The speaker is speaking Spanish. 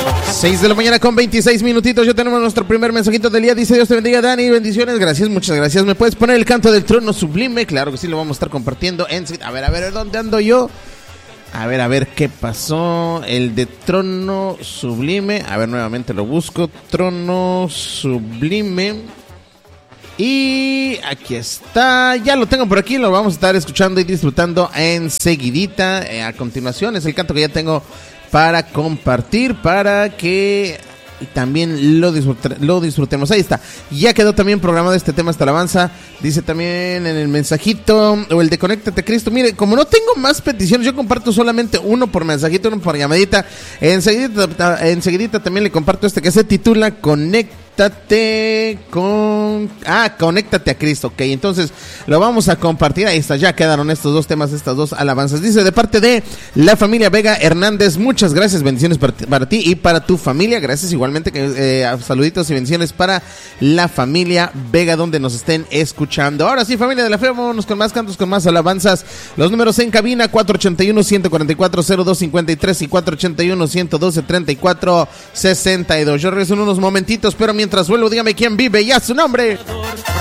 6 de la mañana con 26 minutitos. Ya tenemos nuestro primer mensajito del día. Dice: Dios te bendiga, Dani. Bendiciones. Gracias, muchas gracias. ¿Me puedes poner el canto del trono sublime? Claro que sí, lo vamos a estar compartiendo en... A ver, ¿dónde ando yo? A ver, ¿qué pasó? El de trono sublime. A ver, nuevamente lo busco. Trono sublime. Y aquí está. Ya lo tengo por aquí. Lo vamos a estar escuchando y disfrutando enseguidita. A continuación es el canto que ya tengo para compartir, para que también lo disfrutemos. Ahí está. Ya quedó también programado este tema, esta alabanza. Dice también en el mensajito, o el de Conéctate Cristo. Mire, como no tengo más peticiones, yo comparto solamente uno por mensajito, uno por llamadita. Enseguidita también le comparto este que se titula Conéctate a Cristo. Ok, entonces lo vamos a compartir. Ahí está, ya quedaron estos dos temas, estas dos alabanzas. Dice: de parte de la familia Vega Hernández, muchas gracias, bendiciones para ti y para tu familia. Gracias igualmente, saluditos y bendiciones para la familia Vega donde nos estén escuchando. Ahora sí, familia de la fe, vámonos con más cantos, con más alabanzas. Los números en cabina: 481-144-0253 y 481-112-3462. Yo regreso en unos momentitos, pero mientras vuelvo, dígame quién vive y a su nombre.